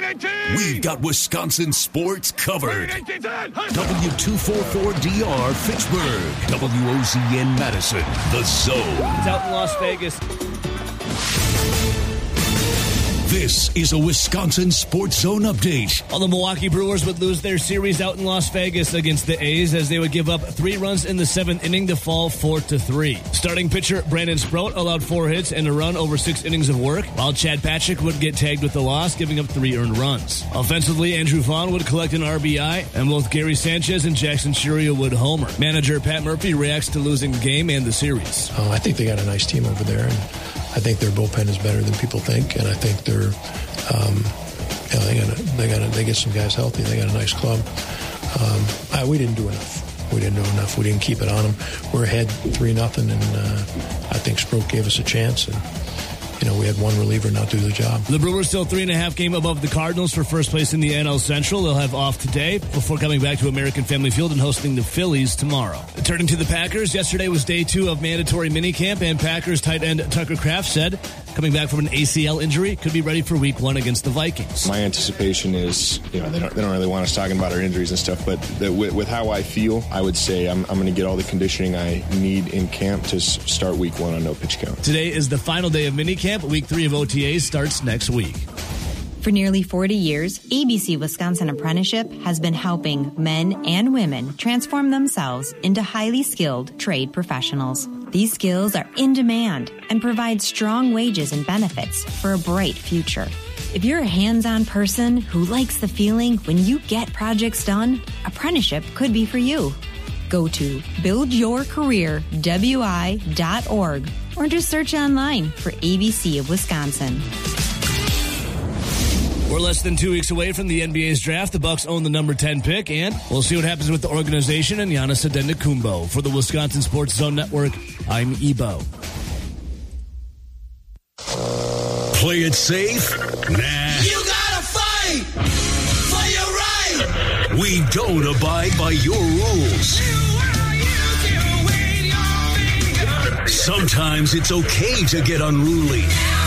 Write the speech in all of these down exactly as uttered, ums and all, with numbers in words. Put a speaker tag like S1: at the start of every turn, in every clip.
S1: We've got Wisconsin sports covered. W two forty-four D R Fitchburg. W O Z N Madison. The Zone.
S2: It's out in Las Vegas.
S1: This is a Wisconsin Sports Zone update.
S2: Well, the Milwaukee Brewers would lose their series out in Las Vegas against the A's as they would give up three runs in the seventh inning to fall four to three. Starting pitcher Brandon Sproat allowed four hits and a run over six innings of work, while Chad Patrick would get tagged with the loss, giving up three earned runs. Offensively, Andrew Vaughn would collect an R B I, and both Gary Sanchez and Jackson Churio would homer. Manager Pat Murphy reacts to losing the game and the series.
S3: Oh, I think they got a nice team over there, and I think their bullpen is better than people think, and I think they're, um, you know, they got they got they get some guys healthy. They got a nice club. Um, I, we didn't do enough. We didn't do enough. We didn't keep it on them. We're ahead three nothing, and uh, I think Sproat gave us a chance. And you know, we had one reliever not do the job.
S2: The Brewers still three and a half game above the Cardinals for first place in the N L Central. They'll have off today before coming back to American Family Field and hosting the Phillies tomorrow. Turning to the Packers, yesterday was day two of mandatory minicamp, and Packers tight end Tucker Kraft said, coming back from an A C L injury, could be ready for week one against the Vikings.
S4: My anticipation is, you know, they don't, they don't really want us talking about our injuries and stuff, but the, with, with how I feel, I would say I'm, I'm going to get all the conditioning I need in camp to s- start week one on no pitch count.
S2: Today is the final day of minicamp. Week three of O T As starts next week.
S5: For nearly forty years, A B C Wisconsin Apprenticeship has been helping men and women transform themselves into highly skilled trade professionals. These skills are in demand and provide strong wages and benefits for a bright future. If you're a hands-on person who likes the feeling when you get projects done, apprenticeship could be for you. Go to build your career w i dot org or just search online for A B C of Wisconsin.
S2: We're less than two weeks away from the N B A's draft. The Bucks own the number ten pick, and we'll see what happens with the organization and Giannis Antetokounmpo. For the Wisconsin Sports Zone Network, I'm Ebo.
S1: Play it safe? Nah.
S6: You gotta fight for your right.
S1: We don't abide by your rules. Sometimes it's okay to get unruly.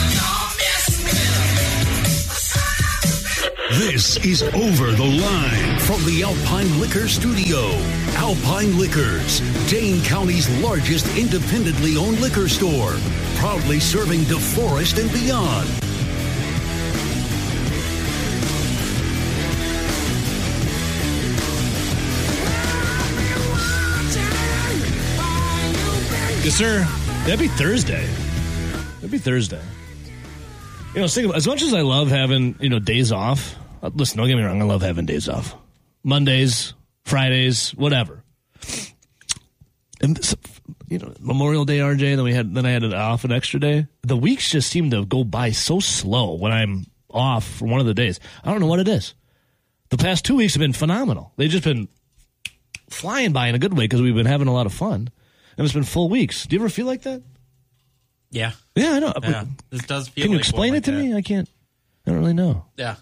S1: This is Over the Line from the Alpine Liquor Studio. Alpine Liquors, Dane County's largest independently owned liquor store, proudly serving DeForest and beyond.
S2: Yes, sir. That'd be Thursday. That'd be Thursday. You know, think about, as much as I love having, you know, days off, listen, don't get me wrong, I love having days off. Mondays, Fridays, whatever. And, you know, Memorial Day, R J, then we had, then I had it off an extra day. The weeks just seem to go by so slow when I'm off for one of the days. I don't know what it is. The past two weeks have been phenomenal. They've just been flying by in a good way because we've been having a lot of fun. And it's been full weeks. Do you ever feel like that?
S7: Yeah.
S2: Yeah, I know.
S7: Yeah. This does feel
S2: Can you
S7: like
S2: explain
S7: one
S2: it to
S7: like
S2: me?
S7: that.
S2: I can't. I don't really know.
S7: Yeah.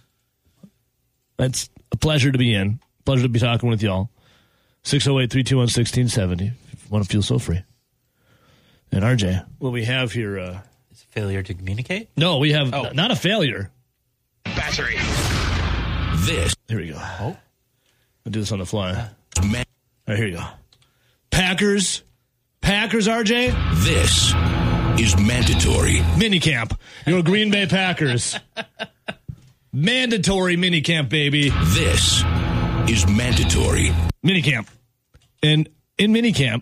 S2: It's a pleasure to be in. Pleasure to be talking with y'all. six oh eight, three two one, one six seven oh if you want to feel so free. And R J, what we have here... Uh,
S7: Is it failure to communicate?
S2: no, we have
S7: Oh.
S2: n- not a failure.
S1: Battery. This.
S2: Here we go.
S7: Oh.
S2: I'll do this on the fly.
S1: Man.
S2: All right, here you go. Packers. Packers, R J.
S1: This is mandatory.
S2: Minicamp. Your Green Bay Packers. Mandatory minicamp, baby.
S1: This is mandatory.
S2: Minicamp. And in minicamp,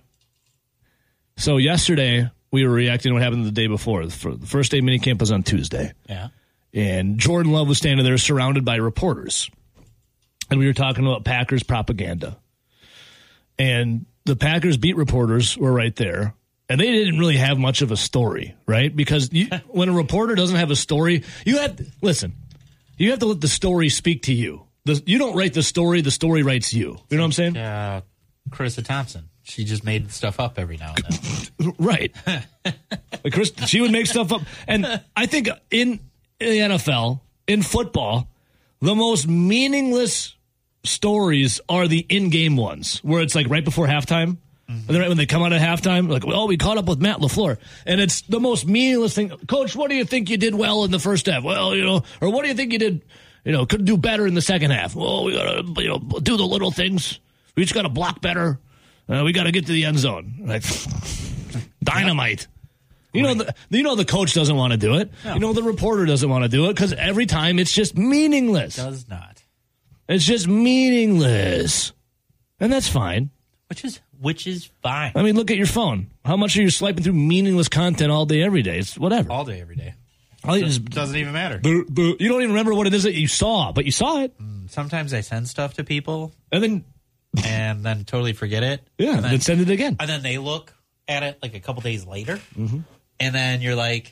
S2: so yesterday we were reacting to what happened the day before. The first day of minicamp was on Tuesday.
S7: Yeah.
S2: And Jordan Love was standing there surrounded by reporters. And we were talking about Packers propaganda. And the Packers beat reporters were right there. And they didn't really have much of a story, right? Because you, when a reporter doesn't have a story, you have to, listen, you have to let the story speak to you. The, you don't write the story, the story writes you. You know what I'm saying?
S7: Uh, Carissa Thompson. She just made stuff up every now and then.
S2: Right. Like Chris, she would make stuff up. And I think in, in the N F L, in football, the most meaningless stories are the in-game ones, where it's like right before halftime. Mm-hmm. And then right when they come out at halftime, like, oh, we caught up with Matt LaFleur. And it's the most meaningless thing. Coach, what do you think you did well in the first half? Well, you know, or what do you think you did, You know, could do better in the second half. Well, we got to you know, do the little things. We just got to block better. Uh, we got to get to the end zone. Like, dynamite. You know, the, you know the coach doesn't want to do it. No. You know the reporter doesn't want to do it because every time it's just meaningless.
S7: It does not.
S2: It's just meaningless. And that's fine.
S7: Which is which is fine.
S2: I mean, look at your phone. How much are you swiping through meaningless content all day, every day? It's whatever.
S7: All day, every day.
S2: All
S7: It
S2: just,
S7: doesn't even matter.
S2: boo, boo. You don't even remember what it is that you saw, but you saw it.
S7: Sometimes I send stuff to people
S2: And then,
S7: and then totally forget it.
S2: yeah,
S7: and
S2: then, then send it again.
S7: And then they look at it like a couple days later. Mm-hmm. And then you're like,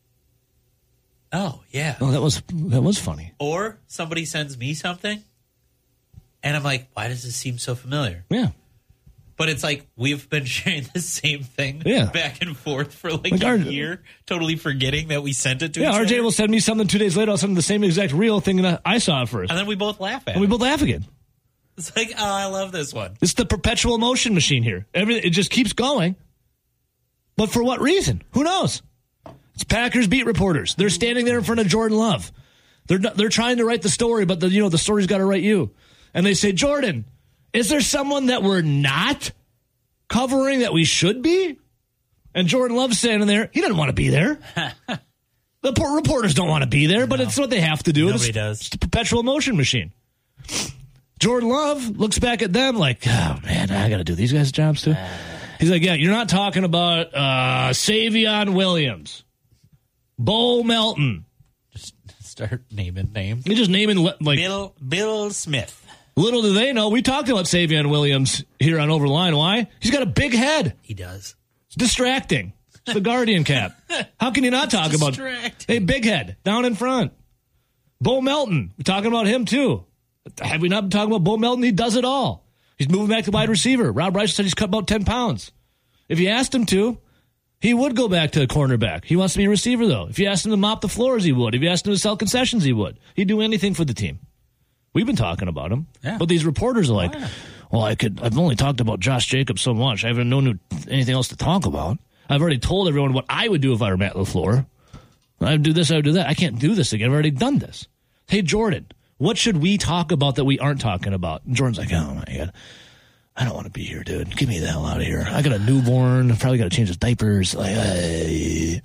S7: oh, yeah.
S2: Oh, that was that was funny.
S7: Or somebody sends me something, and I'm like, why does this seem so familiar?
S2: Yeah.
S7: But it's like we've been sharing the same thing
S2: Yeah.
S7: back and forth for like,
S2: Like
S7: a
S2: our-
S7: year, totally forgetting that we sent it to
S2: Yeah,
S7: each
S2: R J
S7: other.
S2: will send me something two days later. I'll send him the same exact real thing that I saw it first.
S7: And then we both laugh at
S2: And we
S7: it.
S2: both laugh again.
S7: It's like, oh, I love this one.
S2: It's the perpetual motion machine here. Everything, it just keeps going. But for what reason? Who knows? It's Packers beat reporters. They're standing there in front of Jordan Love. They're not, they're trying to write the story, but the you know the story's got to write you. And they say, Jordan, is there someone that we're not covering that we should be? And Jordan Love's standing there. He doesn't want to be there. The por- reporters don't want to be there, but
S7: No.
S2: it's what they have to do.
S7: Nobody
S2: it's,
S7: does.
S2: It's the perpetual motion machine. Jordan Love looks back at them like, oh, man, I got to do these guys' jobs too. He's like, yeah, you're not talking about uh, Savion Williams, Bo Melton.
S7: Just start naming names.
S2: You're just naming, like,
S7: Bill Bill Smith.
S2: little do they know, we talked about Savion Williams here on Over the Line. Why? He's got a big head.
S7: He does.
S2: It's distracting. It's the Guardian cap. How can you not talk about
S7: distracting.
S2: Hey, big head down in front? Bo Melton. We're talking about him too. Have we not been talking about Bo Melton? He does it all. He's moving back to wide receiver. Rob Rice said he's cut about ten pounds. If you asked him to, he would go back to cornerback. He wants to be a receiver, though. If you asked him to mop the floors, he would. If you asked him to sell concessions, he would. He'd do anything for the team. We've been talking about him.
S7: Yeah.
S2: But these reporters are like,
S7: Oh, yeah.
S2: well, I could, I've only talked about Josh Jacobs so much. I haven't known anything else to talk about. I've already told everyone what I would do if I were Matt LaFleur. I would do this, I would do that. I can't do this again. I've already done this. Hey, Jordan, what should we talk about that we aren't talking about? And Jordan's like, oh, my God. I don't want to be here, dude. Get me the hell out of here. I got a newborn. I probably got to change his diapers. Like, hey.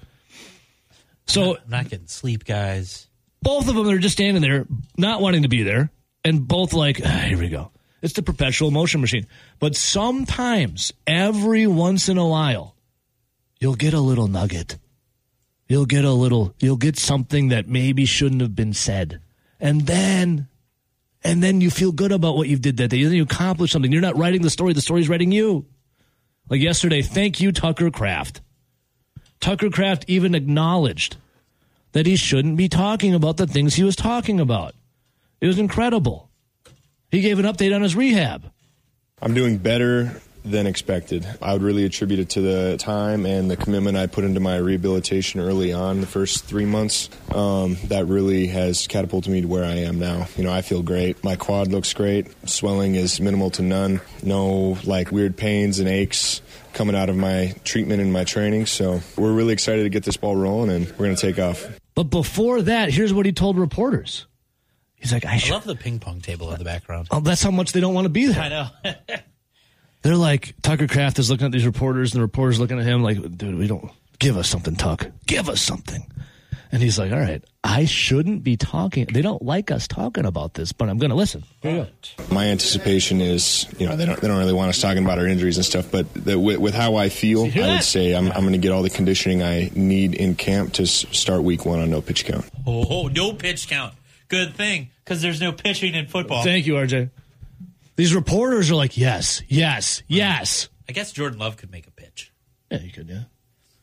S2: So
S7: I'm not getting sleep, guys.
S2: both of them are just standing there, not wanting to be there, and both like, ah, here we go. It's the perpetual motion machine. But sometimes, every once in a while, you'll get a little nugget. You'll get a little, you'll get something that maybe shouldn't have been said. And then, and then you feel good about what you did that day. Then you accomplish something. You're not writing the story. The story's writing you. Like yesterday, thank you, Tucker Kraft. Tucker Kraft even acknowledged that he shouldn't be talking about the things he was talking about. It was incredible. He gave an update on his rehab.
S4: I'm doing better than expected. I would really attribute it to the time and the commitment I put into my rehabilitation early on, the first three months. Um, that really has catapulted me to where I am now. You know, I feel great. My quad looks great. Swelling is minimal to none. No, like, weird pains and aches coming out of my treatment and my training. So we're really excited to get this ball rolling, and we're going to take off.
S2: But before that, here's what he told reporters. He's like, I,
S7: I
S2: should.
S7: love the ping pong table in the background.
S2: Oh, that's how much they don't want to be there.
S7: I know.
S2: They're like, Tucker Kraft is looking at these reporters, and the reporters looking at him like, dude, we don't, give us something, Tuck. Give us something. And he's like, all right, I shouldn't be talking. They don't like us talking about this, but I'm going to listen. Here you go.
S4: My anticipation is, you know, they don't they don't really want us talking about our injuries and stuff, but the, with, with how I feel,
S2: hear
S4: I
S2: that?
S4: would say I'm, I'm going to get all the conditioning I need in camp to s- start week one on no pitch count.
S7: Oh, no pitch count. Good thing, because there's no pitching in football.
S2: Thank you, R J. These reporters are like, yes, yes, yes.
S7: I guess Jordan Love could make a pitch.
S2: Yeah, you could, yeah.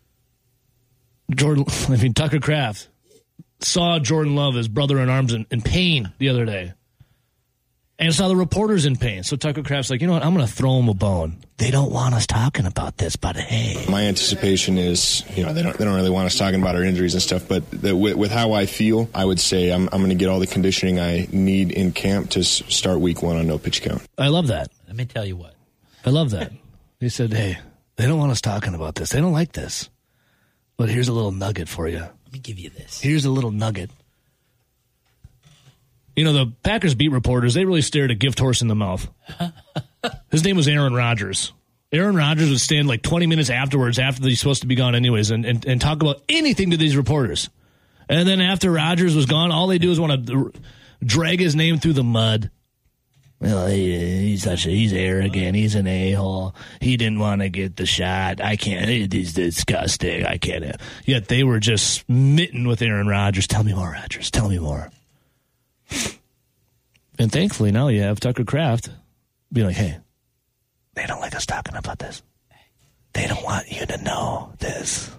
S2: Jordan, I mean, Tucker Kraft saw Jordan Love, his brother in arms, in, in pain the other day. And saw the reporters in pain. So Tucker Kraft's like, you know what, I'm going to throw him a bone. They don't want us talking about this, but hey.
S4: My anticipation is, you know, they don't they don't really want us talking about our injuries and stuff, but the, with, with how I feel, I would say I'm, I'm going to get all the conditioning I need in camp to s- start week one on no pitch count.
S2: I love that.
S7: Let me tell you what.
S2: I love that. He said, hey, they don't want us talking about this. They don't like this. But here's a little nugget for you.
S7: Let me give you this.
S2: Here's a little nugget. You know, the Packers beat reporters, they really stared a gift horse in the mouth. His name was Aaron Rodgers. Aaron Rodgers would stand like twenty minutes afterwards, after he's supposed to be gone anyways, and, and, and talk about anything to these reporters. And then after Rodgers was gone, all they do is want to drag his name through the mud. Well, he, he's such a, he's arrogant. He's an a-hole. He didn't want to get the shot. I can't. He's disgusting. I can't. Yet they were just smitten with Aaron Rodgers. Tell me more, Rodgers. Tell me more. And thankfully now you have Tucker Kraft be like, hey, they don't like us talking about this. They don't want you to know this.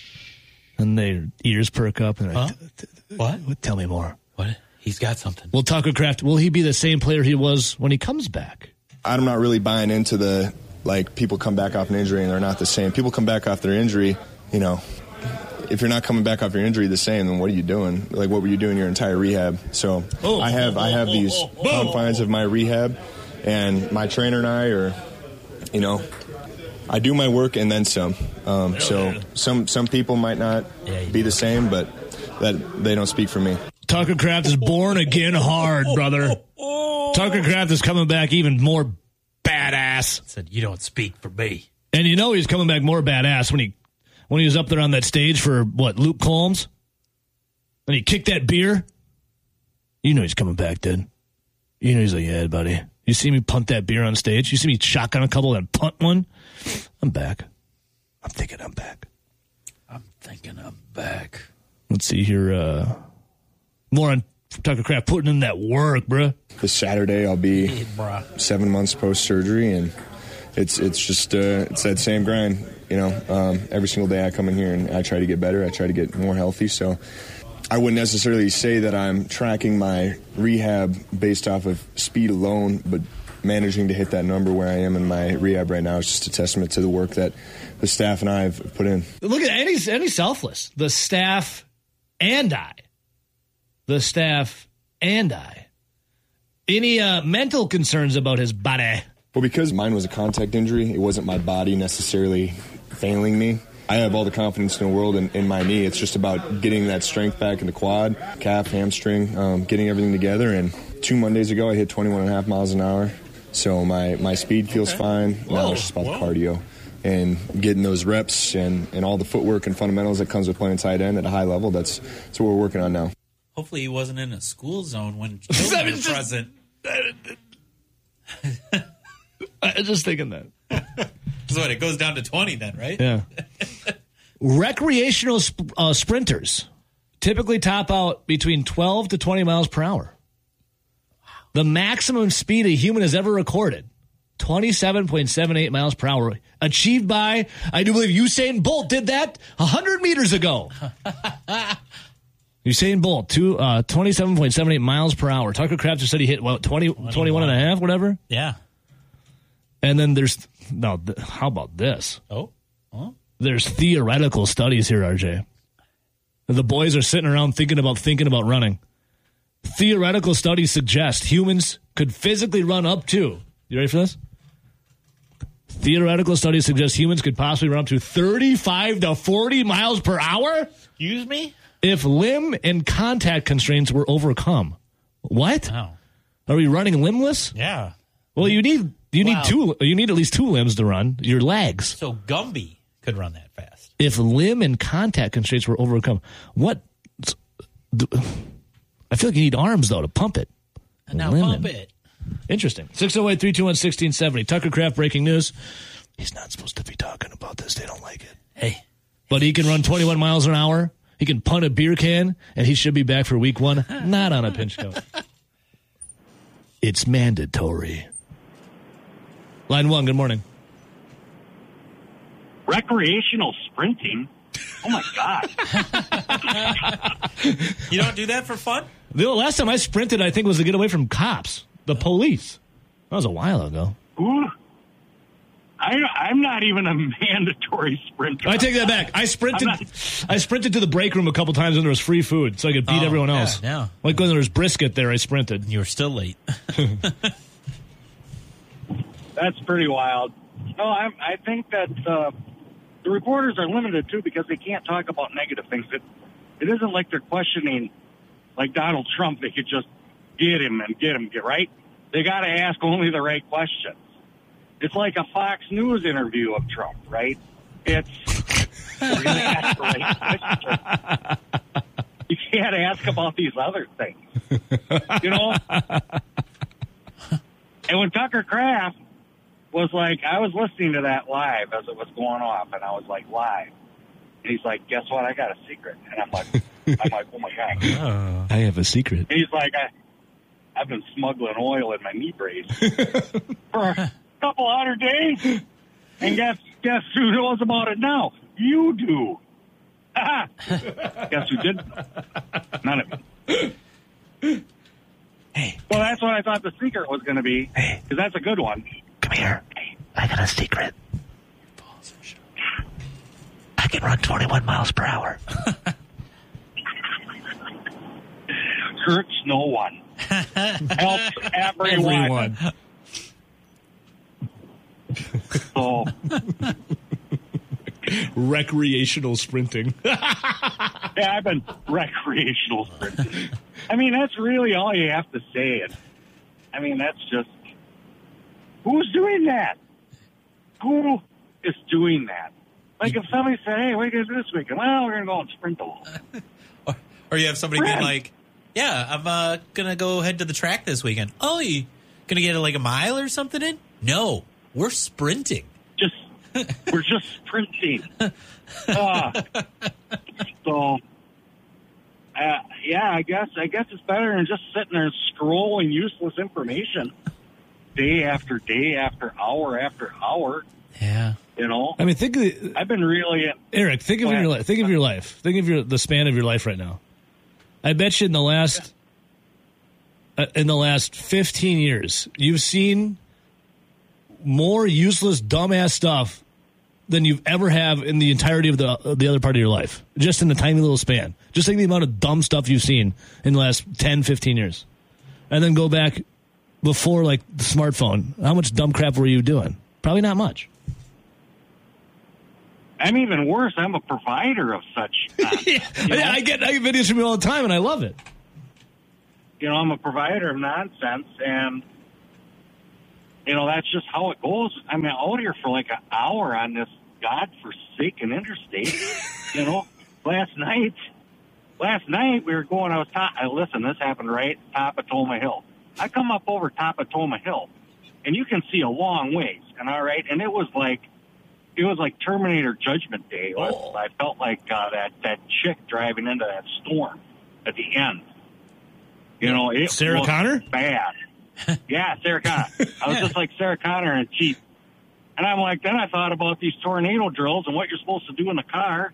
S2: And their ears perk up and
S7: huh?
S2: like, what? Tell me more.
S7: What? He's got something.
S2: Well, Tucker Kraft, will he be the same player he was when he comes back?
S4: I'm not really buying into the, like, people come back off an injury and they're not the same. People come back off their injury, you know, if you're not coming back off your injury the same, then what are you doing? Like, what were you doing your entire rehab? So oh, I have I have these oh, oh, oh, confines of my rehab, and my trainer and I are, you know, I do my work and then some. Um, so some some people might not be the same, but that they don't speak for me.
S2: Tucker Kraft is born again hard, brother. Tucker Kraft is coming back even more badass.
S7: Said, you don't speak for me.
S2: And you know he's coming back more badass when he when he was up there on that stage for, what, Luke Combs? And he kicked that beer? You know he's coming back, dude. You know he's like, yeah, buddy. You see me punt that beer on stage? You see me shotgun a couple and punt one? I'm back. I'm thinking I'm back.
S7: I'm thinking I'm back.
S2: Let's see here. Uh, more on Tucker Kraft putting in that work, bruh.
S4: This Saturday I'll be hey, seven months post-surgery, and it's it's just uh, it's that same grind. You know, um, every single day I come in here and I try to get better. I try to get more healthy. So I wouldn't necessarily say that I'm tracking my rehab based off of speed alone, but managing to hit that number where I am in my rehab right now is just a testament to the work that the staff and I have put in.
S2: Look at any any selfless. The staff and I. The staff and I. Any uh, mental concerns about his body?
S4: Well, because mine was a contact injury, it wasn't my body necessarily failing me. I have all the confidence in the world in, in my knee. It's just about getting that strength back in the quad, calf, hamstring, um, getting everything together. And two Mondays ago, I hit twenty-one and a half miles an hour. So my, my speed feels okay. fine. Whoa. Now it's just about Whoa. the cardio and getting those reps and, and all the footwork and fundamentals that comes with playing tight end at a high level. That's, that's what we're working on now.
S7: Hopefully he wasn't in a school zone when children were present.
S2: I was just thinking that.
S7: So what, it goes down to twenty then, right?
S2: Yeah. Recreational sp- uh, sprinters typically top out between twelve to twenty miles per hour. Wow. The maximum speed a human has ever recorded, twenty-seven point seven eight miles per hour, achieved by, I do believe Usain Bolt did that one hundred meters ago. Usain Bolt, two, uh, twenty-seven point seven eight miles per hour. Tucker Kraft just said he hit, what, twenty, twenty-one and a half, whatever?
S7: Yeah.
S2: And then there's, no, th- how about this?
S7: Oh? Huh?
S2: There's theoretical studies here, R J. The boys are sitting around thinking about thinking about running. Theoretical studies suggest humans could physically run up to, you ready for this? Theoretical studies suggest humans could possibly run up to thirty-five to forty miles per hour?
S7: Excuse me?
S2: If limb and contact constraints were overcome. What?
S7: Wow.
S2: Are we running limbless?
S7: Yeah.
S2: Well, you need you
S7: wow.
S2: need two you need at least two limbs to run, your legs.
S7: So Gumby could run that fast.
S2: If limb and contact constraints were overcome. What I feel like you need arms though to pump it.
S7: And now
S2: limb
S7: pump
S2: and,
S7: it.
S2: Interesting. six oh eight, three two one, one six seven oh. Tucker Kraft breaking news. He's not supposed to be talking about this. They don't like it.
S7: Hey.
S2: But he can run twenty-one miles an hour. He can punt a beer can, and he should be back for week one, not on a pinch count. It's mandatory. Line one, good morning.
S8: Recreational sprinting? Oh, my God.
S7: You don't do that for fun?
S2: The last time I sprinted, I think, was to get away from cops, the police. That was a while ago.
S8: Ooh. I, I'm not even a mandatory sprinter.
S2: I take that back. I sprinted not... I sprinted to the break room a couple times when there was free food, so I could beat
S7: oh,
S2: everyone
S7: yeah,
S2: else.
S7: Yeah.
S2: Like when there was brisket there, I sprinted.
S7: You were still late.
S8: That's pretty wild. No, I, I think that uh, the reporters are limited, too, because they can't talk about negative things. It, it isn't like they're questioning, like Donald Trump. They could just get him and get him, get right. They got to ask only the right questions. It's like a Fox News interview of Trump, right? It's really ask the right questions. You can't ask about these other things, you know? And when Tucker Kraft was like, I was listening to that live as it was going off, and I was like, live. And he's like, guess what? I got a secret. And I'm like, I'm like, oh my God.
S2: Oh, I have a secret.
S8: And he's like, I, I've been smuggling oil in my knee brace for a couple hundred days. And guess, guess who knows about it now? You do. Guess who didn't? None of you.
S7: Hey.
S8: Well, that's what I thought the secret was going to be.
S7: Hey.
S8: Because that's a good one.
S7: Come here. I got a secret. I can run twenty-one miles per hour.
S8: Hurts no one. Helps everyone.
S2: Everyone.
S8: So,
S2: Recreational sprinting.
S8: yeah, I've been recreational sprinting. I mean, that's really all you have to say. And, I mean, that's just, who's doing that? Who is doing that? Like if somebody said, hey, what are you going to do this weekend? Well, we're going to go and sprint a little.
S7: or, or you have somebody
S8: Sprint.
S7: being like, yeah, I'm uh, going to go head to the track this weekend. Oh, you going to get like a mile or something in? No, we're sprinting.
S8: Just, we're just sprinting. Uh, so, uh, yeah, I guess, I guess it's better than just sitting there scrolling useless information day after day after hour after hour.
S7: Yeah.
S8: You know,
S2: I mean, think of the,
S8: I've been really
S2: Eric. Think of
S8: Well,
S2: your life. Think of your life. Think of your the span of your life right now. I bet you in the last uh, in the last fifteen years, you've seen more useless, dumbass stuff than you've ever have in the entirety of the uh, the other part of your life. Just in a tiny little span. Just think of the amount of dumb stuff you've seen in the last ten, fifteen years, and then go back before like the smartphone. How much dumb crap were you doing? Probably not much.
S8: I'm even worse. I'm a provider of such. Uh,
S2: yeah,
S8: you know?
S2: yeah, I get I get videos from you all the time, and I love it.
S8: You know, I'm a provider of nonsense, and you know that's just how it goes. I'm out here for like an hour on this godforsaken interstate. You know, last night, last night we were going. I was top. I listen. This happened right top of Toma Hill. I come up over top of Toma Hill, and you can see a long ways. And all right, and it was like. It was like Terminator Judgment Day.
S2: Oh.
S8: I felt like uh, that, that chick driving into that storm at the end. You know, it
S2: Sarah
S8: was
S2: Connor?
S8: bad. Yeah, Sarah Connor. I was just like Sarah Connor in a Jeep. And I'm like, then I thought about these tornado drills and what you're supposed to do in the car.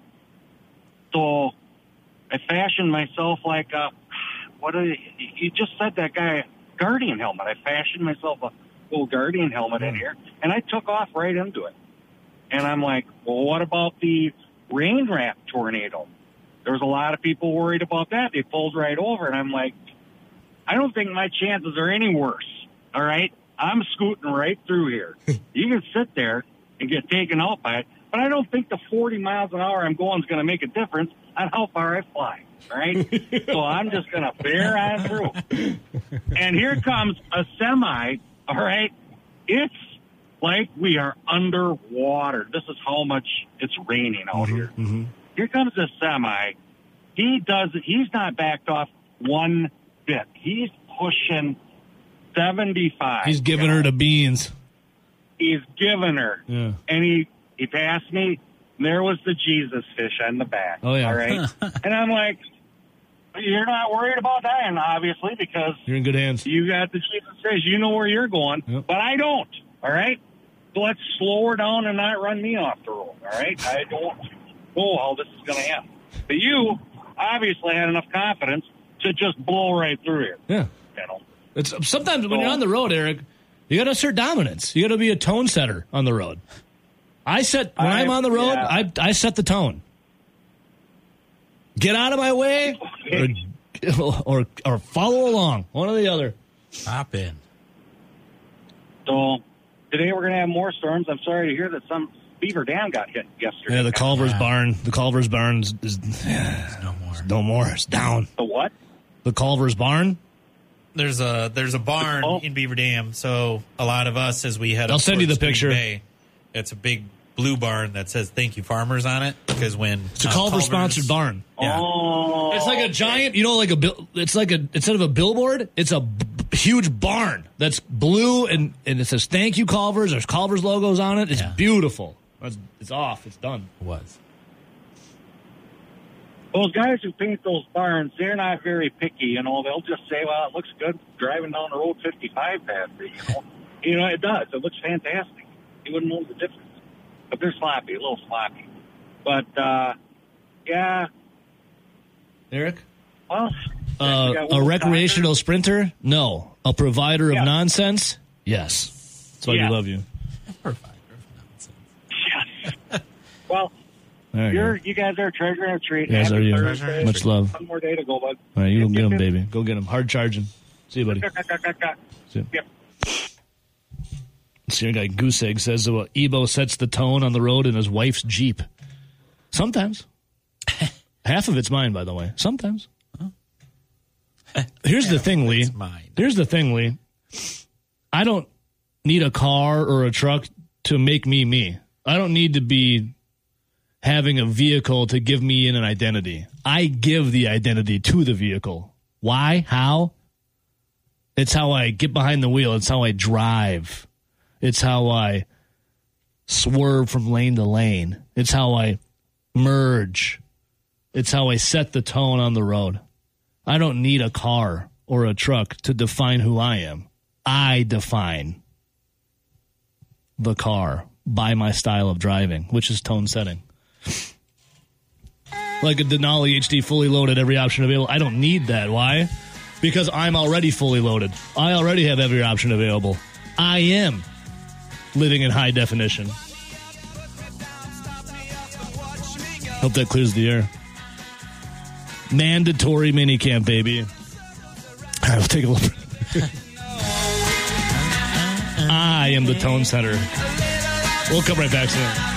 S8: So I fashioned myself like a, what did it, you just said that guy, Guardian helmet. I fashioned myself a little Guardian helmet in here, and I took off right into it. And I'm like, well, what about the rain wrap tornado? There was a lot of people worried about that. They pulled right over. And I'm like, I don't think my chances are any worse. All right? I'm scooting right through here. You can sit there and get taken out by it. But I don't think the forty miles an hour I'm going is going to make a difference on how far I fly. All right? So I'm just going to bear on through. And here comes a semi. All right? It's like we are underwater. This is how much it's raining out
S2: mm-hmm,
S8: here.
S2: Mm-hmm.
S8: Here comes a semi. He does. He's not backed off one bit. He's pushing seventy-five.
S2: He's giving her the beans.
S8: He's giving her.
S2: Yeah.
S8: And he, he passed me. And there was the Jesus fish on the back.
S2: Oh, yeah.
S8: All right. And I'm like, you're not worried about dying, obviously, because
S2: You're in good hands.
S8: you got the Jesus fish. You know where you're going.
S2: Yep.
S8: But I don't. All right? So let's slow her down and not run me off the road. All right? I don't know how this is going to end. But you obviously had enough confidence to just blow right through here.
S2: Yeah.
S8: You know?
S2: It's sometimes when
S8: So-
S2: you're on the road, Eric, you got to assert dominance. You got to be a tone setter on the road. I set when
S8: I-
S2: I'm on the road,
S8: yeah.
S2: I I set the tone. Get out of my way, or, or or follow along. One or the other.
S7: Hop in.
S8: So today we're going to have more storms. I'm sorry to hear that some Beaver Dam got hit yesterday.
S2: Yeah, the Culver's
S7: Yeah.
S2: barn. The Culver's barn is, is
S7: No more.
S2: no more. It's down.
S8: The what?
S2: The Culver's barn.
S7: There's a there's a barn
S8: Oh.
S7: in Beaver Dam. So a lot of us, as we head
S2: I'll
S7: up
S2: send you
S7: towards
S2: the
S7: Green
S2: picture.
S7: Bay, it's a big blue barn that says "Thank you, farmers" on it. Because when
S2: It's a
S7: uh,
S2: Culver
S7: Culver's-
S2: sponsored barn.
S7: Yeah.
S8: Oh,
S2: It's like a giant, you know, like a bil- it's like a instead of a billboard, it's a b- huge barn that's blue and and it says "Thank you, Culver's." There's Culver's logos on it. It's
S7: Yeah.
S2: beautiful. It's, it's off. It's done.
S7: was.
S8: those guys who paint those barns, they're not very picky. You know, they'll just say, "Well, it looks good driving down the road fifty-five past it." You know, you know, it does. It looks fantastic. You wouldn't know the difference. But they're sloppy, a little sloppy. But uh, yeah,
S2: Eric,
S8: well,
S2: uh,
S8: we got
S2: a
S8: one
S2: recreational sprinter? No. A provider of
S8: Yeah.
S2: nonsense? Yes. That's why
S8: Yeah.
S2: we love you.
S8: Yes. Well,
S2: There you
S8: you're
S2: go.
S8: you guys are treasure and a treat.
S2: Yes,
S8: Happy
S2: are you?
S8: Thursday.
S2: Much love.
S8: One more day to go, bud.
S2: All right, you go
S8: Yep,
S2: get
S8: yep,
S2: him,
S8: yep.
S2: baby. Go get him. Hard charging. See you, buddy. See you.
S8: Yep.
S2: See, your guy Goose Egg says uh, Ebo sets the tone on the road in his wife's Jeep. Sometimes. Half of it's mine, by the way. Sometimes. Here's the thing, Lee.
S7: It's mine.
S2: Here's the thing, Lee. I don't need a car or a truck to make me me. I don't need to be having a vehicle to give me an identity. I give the identity to the vehicle. Why? How? It's how I get behind the wheel. It's how I drive. It's how I swerve from lane to lane. It's how I merge. It's how I set the tone on the road. I don't need a car or a truck to define who I am. I define the car by my style of driving, which is tone setting. Like a Denali H D fully loaded, every option available. I don't need that. Why? Because I'm already fully loaded. I already have every option available. I am living in high definition. Hope that clears the air. Mandatory minicamp, baby. All right, we'll take a look. I am the tone setter. We'll come right back soon.